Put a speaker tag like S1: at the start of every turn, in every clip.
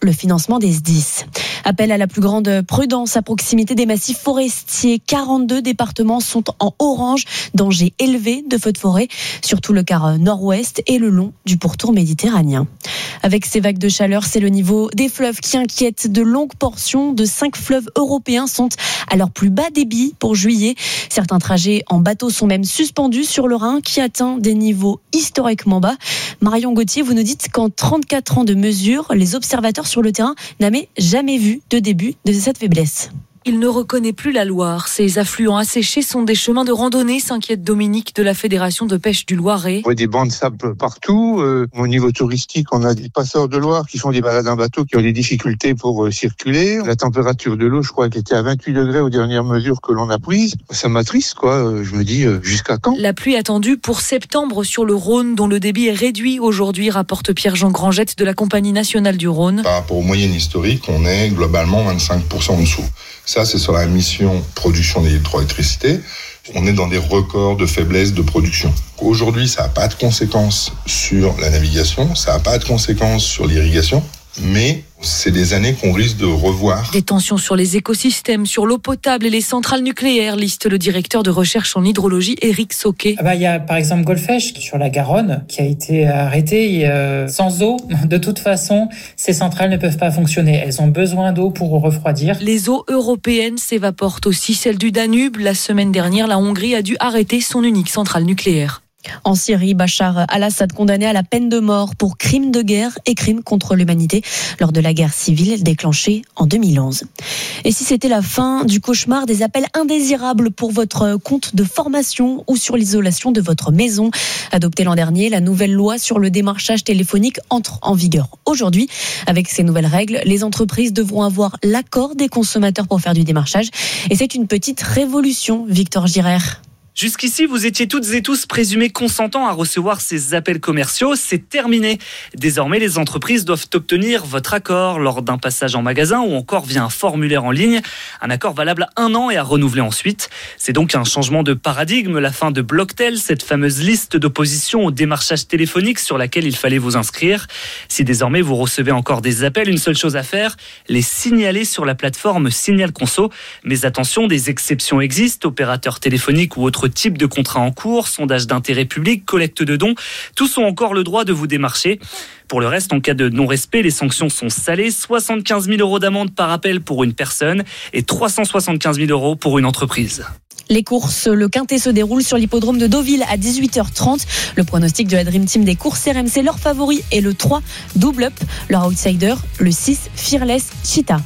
S1: le financement des SDIS. Appel à la plus grande prudence à proximité des massifs forestiers. 42 départements sont en orange, danger élevé de feux de forêt, surtout le quart nord-ouest et le long du pourtour méditerranéen. Avec ces vagues de chaleur, c'est le niveau des fleuves qui inquiète. De longues portions de 5 fleuves européens sont à leur plus bas débit pour juillet. Certains trajets en bateau sont même suspendus sur le Rhin qui atteint des niveaux historiquement bas. Marion Gauthier, vous nous dites qu'en 34 ans de mesures, les observateurs sur le terrain n'avaient jamais vu de début de cette faiblesse.
S2: Il ne reconnaît plus la Loire. Ces affluents asséchés sont des chemins de randonnée, s'inquiète Dominique de la Fédération de pêche du Loiret.
S3: On voit des bancs de sable partout. Au niveau touristique, on a des passeurs de Loire qui font des balades en bateau, qui ont des difficultés pour circuler. La température de l'eau, je crois qu'elle était à 28 degrés aux dernières mesures que l'on a prises. Ça m'attriste, quoi. Je me dis, jusqu'à quand ?
S2: La pluie attendue pour septembre sur le Rhône, dont le débit est réduit aujourd'hui, rapporte Pierre-Jean Grangette de la Compagnie nationale du Rhône.
S4: Par rapport aux moyennes historiques, on est globalement 25% en dessous. Ça, c'est sur la mission production d'électroélectricité. On est dans des records de faiblesse de production. Aujourd'hui, ça n'a pas de conséquences sur la navigation, ça n'a pas de conséquences sur l'irrigation, mais c'est des années qu'on risque de revoir.
S2: Des tensions sur les écosystèmes, sur l'eau potable et les centrales nucléaires, liste le directeur de recherche en hydrologie, Éric Sauquet.
S5: Il y a par exemple Golfech sur la Garonne qui a été arrêté. Sans eau, de toute façon, ces centrales ne peuvent pas fonctionner. Elles ont besoin d'eau pour refroidir.
S2: Les eaux européennes s'évaporent aussi, celles du Danube. La semaine dernière, la Hongrie a dû arrêter son unique centrale nucléaire.
S1: En Syrie, Bachar al-Assad condamné à la peine de mort pour crimes de guerre et crimes contre l'humanité lors de la guerre civile déclenchée en 2011. Et si c'était la fin du cauchemar des appels indésirables pour votre compte de formation ou sur l'isolation de votre maison, adoptée l'an dernier, la nouvelle loi sur le démarchage téléphonique entre en vigueur aujourd'hui. Avec ces nouvelles règles, les entreprises devront avoir l'accord des consommateurs pour faire du démarchage. Et c'est une petite révolution, Victor Girard.
S6: Jusqu'ici, vous étiez toutes et tous présumés consentants à recevoir ces appels commerciaux. C'est terminé. Désormais, les entreprises doivent obtenir votre accord lors d'un passage en magasin ou encore via un formulaire en ligne. Un accord valable 1 an et à renouveler ensuite. C'est donc un changement de paradigme, la fin de Blocktel, cette fameuse liste d'opposition au démarchage téléphonique sur laquelle il fallait vous inscrire. Si désormais vous recevez encore des appels, une seule chose à faire, les signaler sur la plateforme Signal Conso. Mais attention, des exceptions existent, opérateurs téléphoniques ou autres type de contrat en cours, sondage d'intérêt public, collecte de dons, tous ont encore le droit de vous démarcher. Pour le reste, en cas de non-respect, les sanctions sont salées, 75 000 € d'amende par appel pour une personne et 375 000 € pour une entreprise.
S1: Les courses, le Quintet se déroule sur l'hippodrome de Deauville à 18h30. Le pronostic de la Dream Team des courses RMC, leur favori est le 3 Double Up, leur outsider le 6 Fearless Cheetah.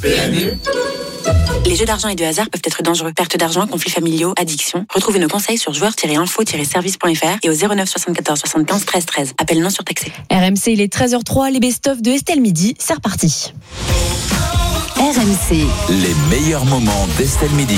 S7: Les jeux d'argent et de hasard peuvent être dangereux. Perte d'argent, conflits familiaux, addiction. Retrouvez nos conseils sur joueurs-info-service.fr et au 09 74 75 13 13. Appel non surtaxé.
S1: RMC, il est 13h03, les best-of de Estelle Midi, c'est reparti.
S8: RMC, les meilleurs moments d'Estelle Midi.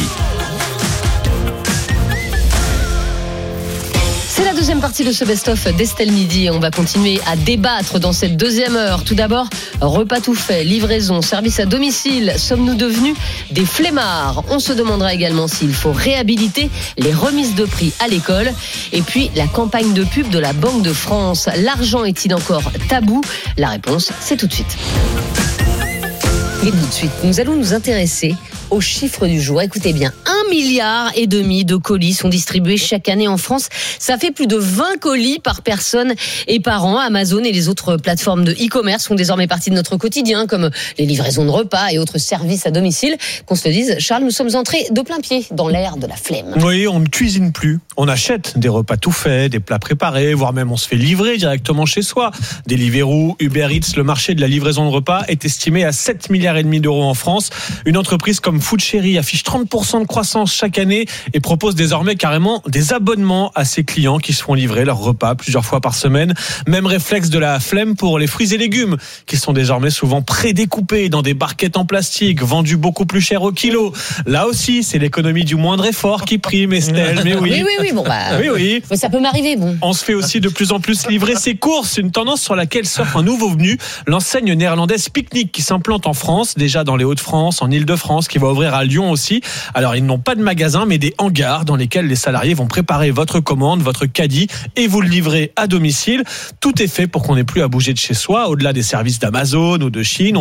S9: C'est la deuxième partie de ce best-of d'Estelle Midi. On va continuer à débattre dans cette deuxième heure. Tout d'abord, repas tout fait, livraison, service à domicile. Sommes-nous devenus des flemmards ? On se demandera également s'il faut réhabiliter les remises de prix à l'école. Et puis, la campagne de pub de la Banque de France. L'argent est-il encore tabou ? La réponse, c'est tout de suite. Et tout de suite, nous allons nous intéresser aux chiffres du jour. Écoutez bien, 1,5 milliard de colis sont distribués chaque année en France. Ça fait plus de 20 colis par personne et par an. Amazon et les autres plateformes de e-commerce font désormais partie de notre quotidien, comme les livraisons de repas et autres services à domicile. Qu'on se le dise, Charles, nous sommes entrés de plein pied dans l'ère de la flemme.
S10: Oui, on ne cuisine plus. On achète des repas tout faits, des plats préparés, voire même on se fait livrer directement chez soi. Deliveroo, Uber Eats, le marché de la livraison de repas est estimé à 7,5 milliards d'euros en France. Une entreprise comme Food Chéri affiche 30% de croissance chaque année et propose désormais carrément des abonnements à ses clients qui se font livrer leurs repas plusieurs fois par semaine. Même réflexe de la flemme pour les fruits et légumes qui sont désormais souvent prédécoupés dans des barquettes en plastique, vendus beaucoup plus cher au kilo. Là aussi, c'est l'économie du moindre effort qui prime, Estelle. Mais oui.
S9: Oui, bon
S10: oui.
S9: Ça peut m'arriver, bon.
S10: On se fait aussi de plus en plus livrer ses courses, une tendance sur laquelle surfe un nouveau venu, l'enseigne néerlandaise Picnic qui s'implante en France, déjà dans les Hauts-de-France, en Île-de-France, qui va ouvrir à Lyon aussi. Alors ils n'ont pas de magasin mais des hangars dans lesquels les salariés vont préparer votre commande, votre caddie et vous le livrer à domicile. Tout est fait pour qu'on n'ait plus à bouger de chez soi, au-delà des services d'Amazon ou de Chine.